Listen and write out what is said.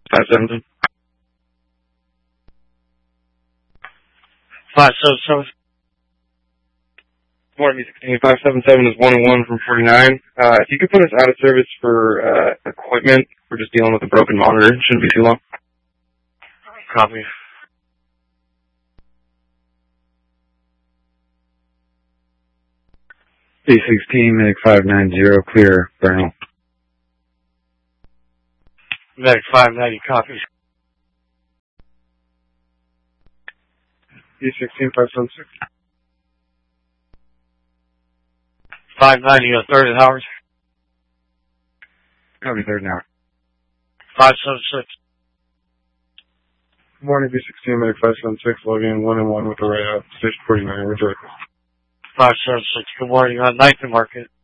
577. 577. Morning, 577 is 101 from 49. If you could put us out of service for equipment, we're just dealing with a broken monitor. It shouldn't be too long. Copy. B16, Medic 590, clear, Burnell. Medic 590, copy. B16, 576. 590, third at Howard. Copy, third now. 576. Morning, B16, Medic 576, logging in 1-1 with the right out, station 49, redirect. 576, good morning, 9th and Market.